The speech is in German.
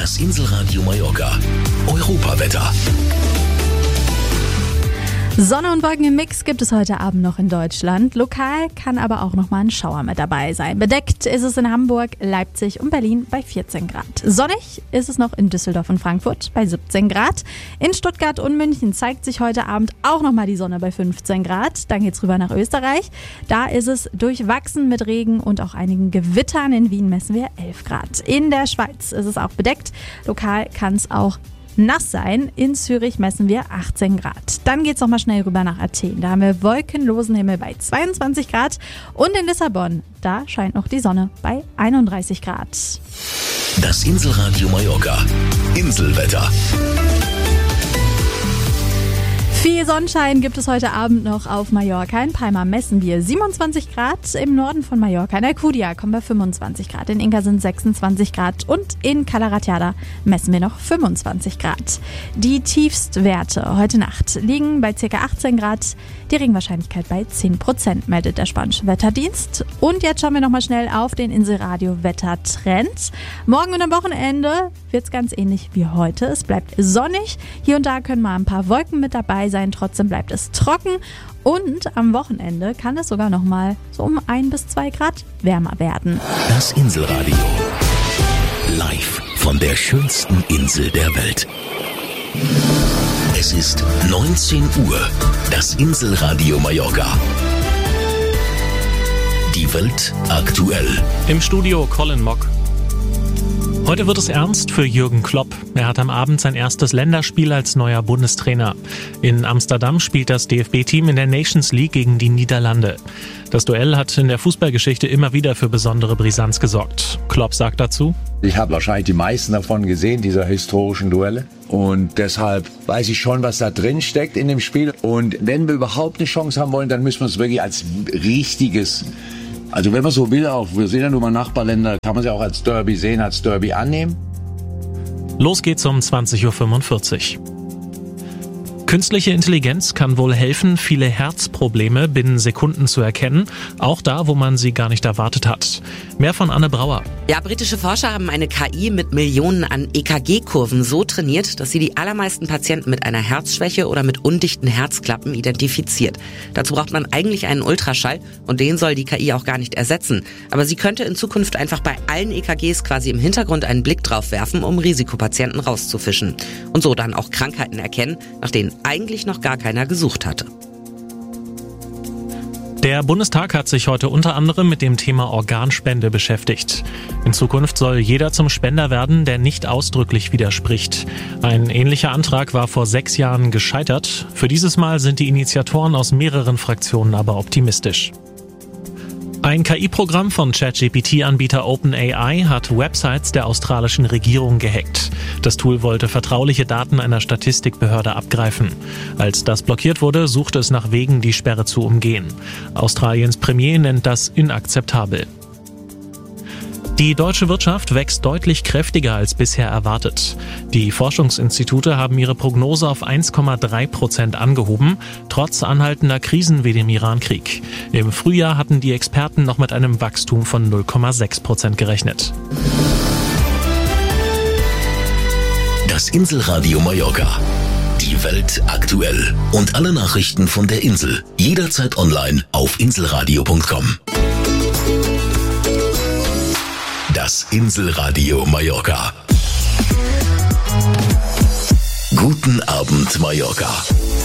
Das Inselradio Mallorca. Europawetter. Sonne und Wolken im Mix gibt es heute Abend noch in Deutschland. Lokal kann aber auch noch mal ein Schauer mit dabei sein. Bedeckt ist es in Hamburg, Leipzig und Berlin bei 14 Grad. Sonnig ist es noch in Düsseldorf und Frankfurt bei 17 Grad. In Stuttgart und München zeigt sich heute Abend auch noch mal die Sonne bei 15 Grad. Dann geht's rüber nach Österreich. Da ist es durchwachsen mit Regen und auch einigen Gewittern. In Wien messen wir 11 Grad. In der Schweiz ist es auch bedeckt. Lokal kann es auch nass sein. In Zürich messen wir 18 Grad. Dann geht's noch mal schnell rüber nach Athen. Da haben wir wolkenlosen Himmel bei 22 Grad. Und in Lissabon, da scheint noch die Sonne bei 31 Grad. Das Inselradio Mallorca. Inselwetter. Viel Sonnenschein gibt es heute Abend noch auf Mallorca. In Palma messen wir 27 Grad. Im Norden von Mallorca, in Alcudia, kommen wir 25 Grad. In Inga sind 26 Grad. Und in Cala Ratjada messen wir noch 25 Grad. Die Tiefstwerte heute Nacht liegen bei ca. 18 Grad. Die Regenwahrscheinlichkeit bei 10%, meldet der spanische Wetterdienst. Und jetzt schauen wir nochmal schnell auf den Inselradio-Wettertrend. Morgen und am Wochenende wird es ganz ähnlich wie heute. Es bleibt sonnig. Hier und da können mal ein paar Wolken mit dabei sein. Trotzdem bleibt es trocken. Und am Wochenende kann es sogar nochmal so um 1 bis 2 Grad wärmer werden. Das Inselradio. Live von der schönsten Insel der Welt. Es ist 19 Uhr. Das Inselradio Mallorca. Die Welt aktuell. Im Studio Colin Mock. Heute wird es ernst für Jürgen Klopp. Er hat am Abend sein erstes Länderspiel als neuer Bundestrainer. In Amsterdam spielt das DFB-Team in der Nations League gegen die Niederlande. Das Duell hat in der Fußballgeschichte immer wieder für besondere Brisanz gesorgt. Klopp sagt dazu: Ich habe wahrscheinlich die meisten davon gesehen, dieser historischen Duelle. Und deshalb weiß ich schon, was da drin steckt in dem Spiel. Und wenn wir überhaupt eine Chance haben wollen, dann müssen wir es wirklich als richtiges, also wenn man so will, auch wir sehen ja nur mal Nachbarländer, kann man sie auch als Derby sehen, als Derby annehmen. Los geht's um 20.45 Uhr. Künstliche Intelligenz kann wohl helfen, viele Herzprobleme binnen Sekunden zu erkennen, auch da, wo man sie gar nicht erwartet hat. Mehr von Anne Brauer. Ja, britische Forscher haben eine KI mit Millionen an EKG-Kurven so trainiert, dass sie die allermeisten Patienten mit einer Herzschwäche oder mit undichten Herzklappen identifiziert. Dazu braucht man eigentlich einen Ultraschall und den soll die KI auch gar nicht ersetzen. Aber sie könnte in Zukunft einfach bei allen EKGs quasi im Hintergrund einen Blick drauf werfen, um Risikopatienten rauszufischen. Und so dann auch Krankheiten erkennen, nach denen eigentlich noch gar keiner gesucht hatte. Der Bundestag hat sich heute unter anderem mit dem Thema Organspende beschäftigt. In Zukunft soll jeder zum Spender werden, der nicht ausdrücklich widerspricht. Ein ähnlicher Antrag war vor 6 Jahren gescheitert. Für dieses Mal sind die Initiatoren aus mehreren Fraktionen aber optimistisch. Ein KI-Programm von ChatGPT-Anbieter OpenAI hat Websites der australischen Regierung gehackt. Das Tool wollte vertrauliche Daten einer Statistikbehörde abgreifen. Als das blockiert wurde, suchte es nach Wegen, die Sperre zu umgehen. Australiens Premier nennt das inakzeptabel. Die deutsche Wirtschaft wächst deutlich kräftiger als bisher erwartet. Die Forschungsinstitute haben ihre Prognose auf 1,3% angehoben, trotz anhaltender Krisen wie dem Iran-Krieg. Im Frühjahr hatten die Experten noch mit einem Wachstum von 0,6% gerechnet. Das Inselradio Mallorca. Die Welt aktuell. Und alle Nachrichten von der Insel. Jederzeit online auf inselradio.com. Das Inselradio Mallorca. Guten Abend, Mallorca.